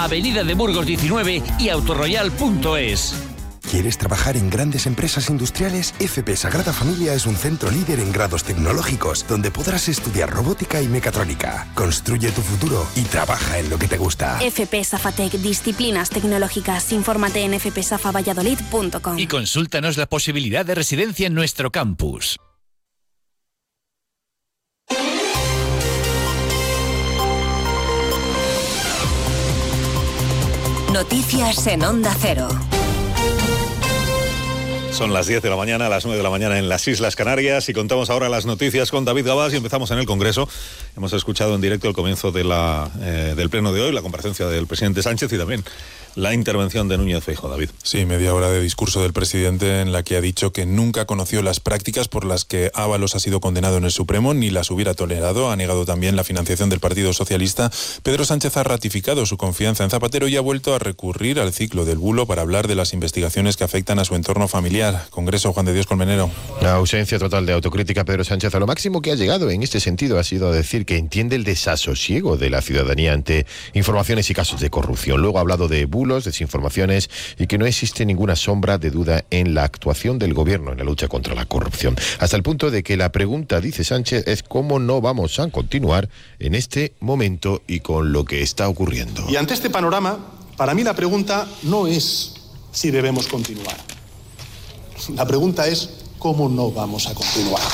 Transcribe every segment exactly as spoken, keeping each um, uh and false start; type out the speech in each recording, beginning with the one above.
Avenida de Burgos diecinueve y autorroyal punto es. ¿Quieres trabajar en grandes empresas industriales? F P Sagrada Familia es un centro líder en grados tecnológicos, donde podrás estudiar robótica y mecatrónica. Construye tu futuro y trabaja en lo que te gusta. F P Safatec, disciplinas tecnológicas. Infórmate en f p safa valladolid punto com. Y consúltanos la posibilidad de residencia en nuestro campus. Noticias en Onda Cero. Son las diez de la mañana, las nueve de la mañana en las Islas Canarias y contamos ahora las noticias con David Gabás y empezamos en el Congreso. Hemos escuchado en directo el comienzo de la, eh, del pleno de hoy, la comparecencia del presidente Sánchez y también la intervención de Núñez Feijóo. David. Sí, media hora de discurso del presidente en la que ha dicho que nunca conoció las prácticas por las que Ábalos ha sido condenado en el Supremo ni las hubiera tolerado. Ha negado también la financiación del Partido Socialista. Pedro Sánchez ha ratificado su confianza en Zapatero y ha vuelto a recurrir al ciclo del bulo para hablar de las investigaciones que afectan a su entorno familiar. Congreso, Juan de Dios Colmenero. La ausencia total de autocrítica. Pedro Sánchez a lo máximo que ha llegado en este sentido ha sido decir que entiende el desasosiego de la ciudadanía ante informaciones y casos de corrupción. Luego ha hablado de bulos, desinformaciones y que no existe ninguna sombra de duda en la actuación del gobierno en la lucha contra la corrupción. Hasta el punto de que la pregunta, dice Sánchez, es cómo no vamos a continuar en este momento y con lo que está ocurriendo. Y ante este panorama, para mí la pregunta no es si debemos continuar. La pregunta es cómo no vamos a continuar.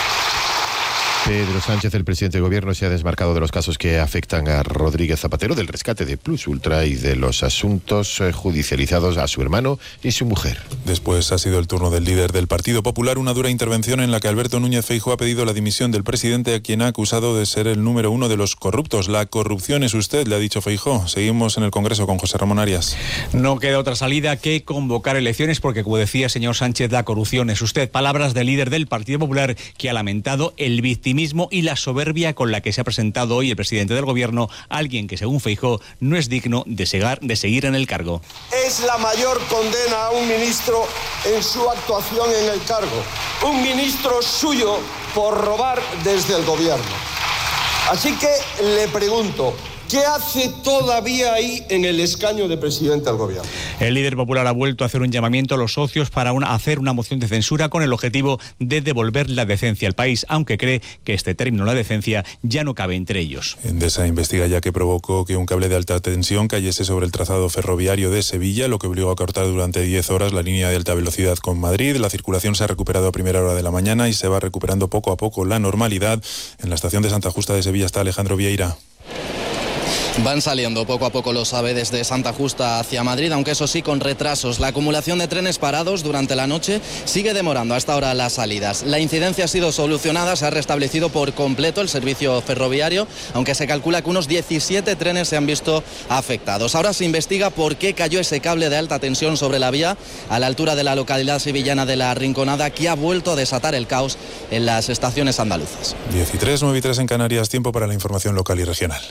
Pedro Sánchez, el presidente del gobierno, se ha desmarcado de los casos que afectan a Rodríguez Zapatero, del rescate de Plus Ultra y de los asuntos judicializados a su hermano y su mujer. Después ha sido el turno del líder del Partido Popular, una dura intervención en la que Alberto Núñez Feijóo ha pedido la dimisión del presidente, a quien ha acusado de ser el número uno de los corruptos. La corrupción es usted, le ha dicho Feijóo. Seguimos en el Congreso con José Ramón Arias. No queda otra salida que convocar elecciones porque, como decía señor Sánchez, la corrupción es usted. Palabras del líder del Partido Popular, que ha lamentado el victimismo y la soberbia con la que se ha presentado hoy el presidente del gobierno, alguien que, según Feijóo, no es digno de, segar, de seguir en el cargo. Es la mayor condena a un ministro en su actuación en el cargo. Un ministro suyo por robar desde el gobierno. Así que le pregunto, ¿qué hace todavía ahí en el escaño de presidente del gobierno? El líder popular ha vuelto a hacer un llamamiento a los socios para una, hacer una moción de censura con el objetivo de devolver la decencia al país, aunque cree que este término, la decencia, ya no cabe entre ellos. Endesa investiga ya que provocó que un cable de alta tensión cayese sobre el trazado ferroviario de Sevilla, lo que obligó a cortar durante diez horas la línea de alta velocidad con Madrid. La circulación se ha recuperado a primera hora de la mañana y se va recuperando poco a poco la normalidad. En la estación de Santa Justa de Sevilla está Alejandro Vieira. Van saliendo poco a poco los AVE desde Santa Justa hacia Madrid, aunque eso sí con retrasos. La acumulación de trenes parados durante la noche sigue demorando hasta ahora las salidas. La incidencia ha sido solucionada, se ha restablecido por completo el servicio ferroviario, aunque se calcula que unos diecisiete trenes se han visto afectados. Ahora se investiga por qué cayó ese cable de alta tensión sobre la vía a la altura de la localidad sevillana de La Rinconada, que ha vuelto a desatar el caos en las estaciones andaluzas. diez y tres, nueve y tres en Canarias, tiempo para la información local y regional.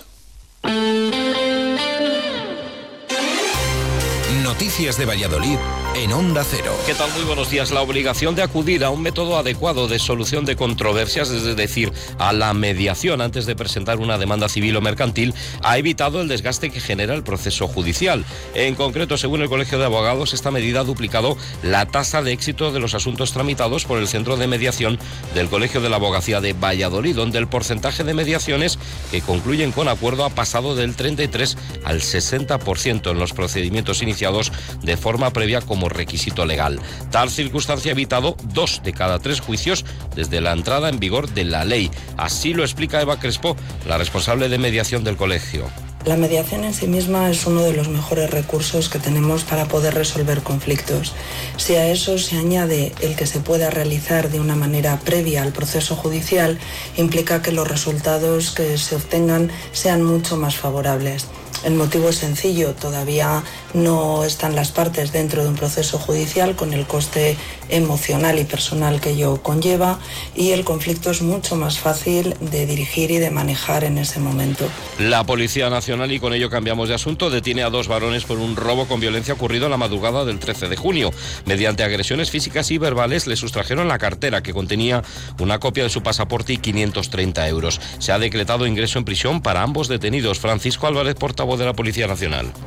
Noticias de Valladolid en Onda Cero. ¿Qué tal? Muy buenos días. La obligación de acudir a un método adecuado de solución de controversias, es decir, a la mediación antes de presentar una demanda civil o mercantil, ha evitado el desgaste que genera el proceso judicial. En concreto, según el Colegio de Abogados, esta medida ha duplicado la tasa de éxito de los asuntos tramitados por el Centro de Mediación del Colegio de la Abogacía de Valladolid, donde el porcentaje de mediaciones que concluyen con acuerdo ha pasado del treinta y tres al sesenta por ciento en los procedimientos iniciados de forma previa como requisito legal. Tal circunstancia ha evitado dos de cada tres juicios desde la entrada en vigor de la ley. Así lo explica Eva Crespo, la responsable de mediación del colegio. La mediación en sí misma es uno de los mejores recursos que tenemos para poder resolver conflictos. Si a eso se añade el que se pueda realizar de una manera previa al proceso judicial, implica que los resultados que se obtengan sean mucho más favorables. El motivo es sencillo, todavía no están las partes dentro de un proceso judicial con el coste emocional y personal que ello conlleva, y el conflicto es mucho más fácil de dirigir y de manejar en ese momento. La Policía Nacional, y con ello cambiamos de asunto, detiene a dos varones por un robo con violencia ocurrido en la madrugada del trece de junio. Mediante agresiones físicas y verbales le sustrajeron la cartera, que contenía una copia de su pasaporte y quinientos treinta euros. Se ha decretado ingreso en prisión para ambos detenidos. Francisco Álvarez, portavoz de la Policía Nacional.